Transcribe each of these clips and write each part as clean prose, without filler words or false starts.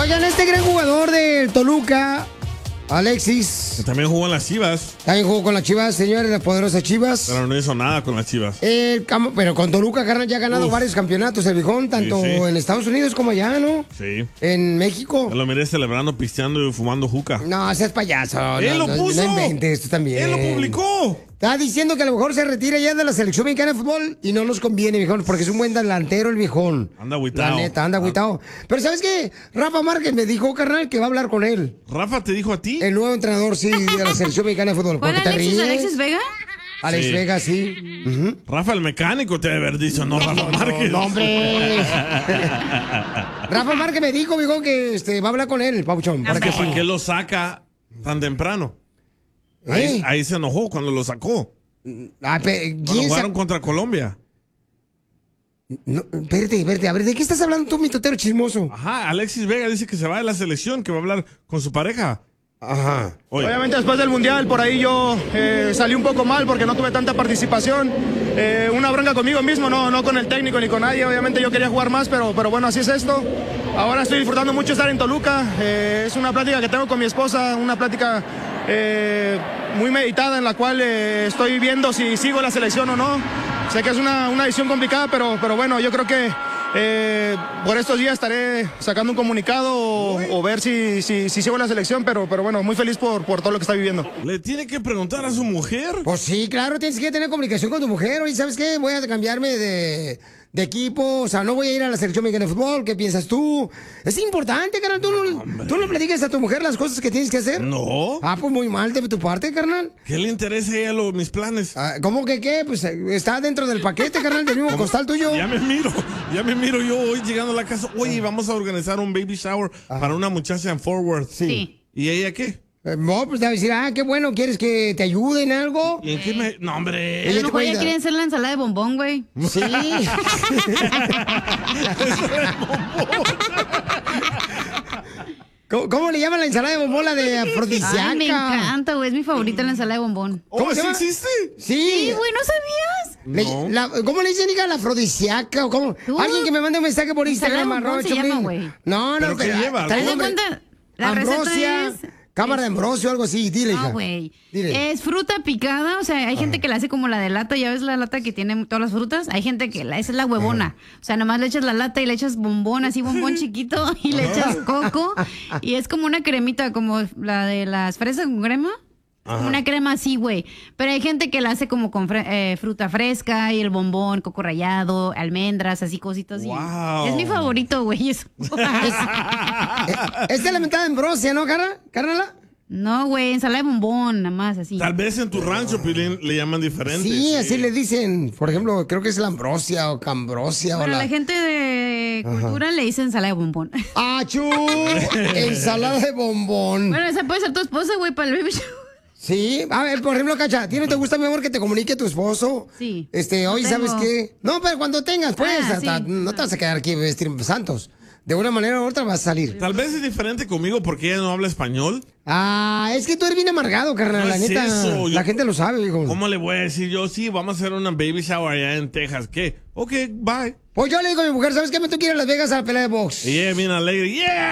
Oigan, este gran jugador del Toluca, Alexis. Que también jugó en las Chivas. También jugó con las Chivas, señores, las poderosas Chivas. Pero no hizo nada con las Chivas. Pero con Toluca, carnal, ya ha ganado varios campeonatos, el viejón, tanto en Estados Unidos como allá, ¿no? Sí. En México. Yo lo miré celebrando, pisteando y fumando juca. No, seas payaso. Él lo puso. No inventes, tú también. Él lo publicó. Está diciendo que a lo mejor se retira ya de la selección mexicana de fútbol y no nos conviene, viejón, porque es un buen delantero el viejón. Anda agüitado. La neta, anda agüitado. Pero ¿sabes qué? Rafa Márquez me dijo, carnal, que va a hablar con él. ¿Rafa te dijo a ti? El nuevo entrenador, sí, de la selección mexicana de fútbol. ¿Cuál Alexis Vega? Alex Vega, sí. Rafa el mecánico te debe haber dicho, no Rafa Márquez. No, hombre. Rafa Márquez me dijo, viejón, que va a hablar con él, Pauchón. ¿Para qué lo saca tan temprano? Ahí se enojó cuando lo sacó. Cuando jugaron contra Colombia. No, espérate, a ver, ¿de qué estás hablando tú, mitotero chismoso? Ajá, Alexis Vega dice que se va de la selección, que va a hablar con su pareja. Ajá. Oye. Obviamente después del Mundial, por ahí yo salí un poco mal porque no tuve tanta participación. Una bronca conmigo mismo, no con el técnico ni con nadie. Obviamente yo quería jugar más, pero bueno, así es esto. Ahora estoy disfrutando mucho estar en Toluca. Es una plática que tengo con mi esposa, una plática muy meditada en la cual estoy viendo si sigo la selección o no. Sé que es una decisión complicada, pero bueno, yo creo que por estos días estaré sacando un comunicado o ver si sigo la selección, pero bueno, muy feliz por todo lo que está viviendo. ¿Le tiene que preguntar a su mujer? Pues sí, claro, tienes que tener comunicación con tu mujer. Oye, ¿sabes qué? Voy a cambiarme de equipo, o sea, no voy a ir a la selección mexicana de fútbol. ¿Qué piensas tú? Es importante, carnal. ¿Tú no platicas a tu mujer las cosas que tienes que hacer? No. Ah, pues muy mal de tu parte, carnal. ¿Qué le interesa a ella mis planes? ¿Cómo que qué? Pues está dentro del paquete, carnal, del mismo costal tuyo. Ya me miro yo hoy llegando a la casa. Oye, vamos a organizar un baby shower para una muchacha en Forward. Sí. ¿Y ella qué? No, pues te va a decir, qué bueno, ¿quieres que te ayude en algo? ¿Y en qué me...? No, hombre. A lo mejor ya quieren hacer la ensalada de bombón, güey. Sí. ¿Cómo le llaman la ensalada de bombón, la de afrodisíaca? Ay, me encanta, güey, es mi favorita la ensalada de bombón. ¿Cómo se existe? Sí. Güey, ¿no sabías? ¿Cómo le dicen, hija, la afrodisíaca? ¿O cómo? Alguien que me mande un mensaje por Instagram, ¿Cómo se llama, güey? No, ¿Pero qué lleva? ¿Te das cuenta? La Ambrosia, receta es... cámara de Ambrosio, algo así, dile, hija. No, güey. Dile. Es fruta picada, o sea, hay gente que la hace como la de lata, ya ves la lata que tiene todas las frutas. Hay gente que esa es la huevona. O sea, nomás le echas la lata y le echas bombón, así bombón chiquito, y le echas coco. Y es como una cremita, como la de las fresas con crema. Una crema así, güey. Pero hay gente que la hace como con fruta fresca y el bombón, coco rallado, almendras, así cositas. Wow. Es mi favorito, güey. Es de la mitad de Ambrosia, ¿no, Carnala? No, güey, ensalada de bombón, nada más, así. Tal vez en tu rancho, Pilín, le llaman diferente. Sí, así le dicen. Por ejemplo, creo que es la Ambrosia o Cambrosia. Pero la gente de cultura le dice ensalada de bombón. ¡Achú! Ensalada de bombón. Bueno, esa puede ser tu esposa, güey, para el baby show. Sí, a ver, por ejemplo, Cacha, ¿a ti no te gusta, mi amor, que te comunique tu esposo? Sí. Oye, ¿sabes qué? No, pero cuando tengas, pues, hasta, sí. no te vas a quedar aquí vestir santos. De una manera u otra vas a salir. Tal vez es diferente conmigo porque ella no habla español. Es que tú eres bien amargado, carnal, No la es neta. eso, La gente lo sabe, hijo. ¿Cómo le voy a decir yo? Sí, vamos a hacer una baby shower allá en Texas. ¿Qué? Ok, bye. Pues yo le digo a mi mujer, ¿sabes qué? Me tengo que ir a Las Vegas a la pelea de box. Y ella viene alegre. ¡Yeah!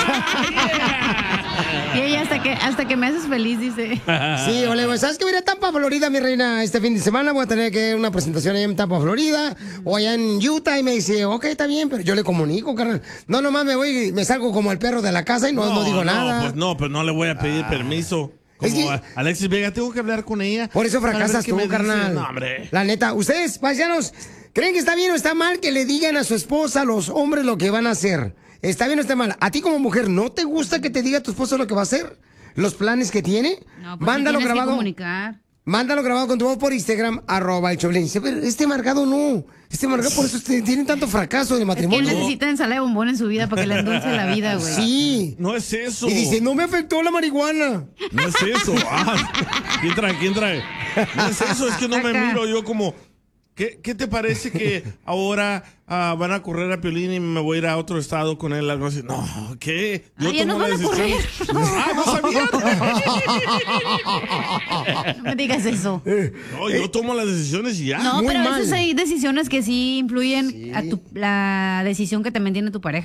Y ella hasta que me haces feliz, dice. Sí, ole, ¿sabes qué? Voy a ir a Tampa, Florida, mi reina, este fin de semana. Voy a tener que una presentación allá en Tampa, Florida, o allá en Utah. Y me dice, ok, está bien, pero yo le comunico, carnal. No, nomás me voy y me salgo como el perro de la casa y no digo nada. Pues no, pero no le voy a pedir permiso. Como Es que- Alexis Vega, tengo que hablar con ella. Por eso para ver fracasas qué tú, me dice. carnal. No, hombre. La neta, ustedes, paisanos, ¿creen que está bien o está mal que le digan a su esposa, a los hombres, lo que van a hacer? ¿Está bien o está mal? ¿A ti como mujer no te gusta que te diga tu esposo lo que va a hacer? ¿Los planes que tiene? No, pues Mándalo sí tienes que grabado. comunicar. Mándalo grabado con tu voz por Instagram, @el_Choplin. Dice, pero este marcado no. Este marcado por eso tiene tanto fracaso de Es que matrimonio. él necesita ensalada de bombón en su vida para que le endulce la vida, güey. Sí. No es eso. Y dice, no me afectó la marihuana. No es eso. ¿Quién trae? No es eso, es que no me Acá. miro yo como... ¿Qué te parece que ahora van a correr a Piolín y me voy a ir a otro estado con él? Algo así. No, ¿qué? Yo ya tomo nos la van a decisión. correr. No sabía. No me digas eso. No, yo tomo las decisiones y ya. No, muy pero a mal. veces hay decisiones que sí influyen a la decisión que también tiene tu pareja.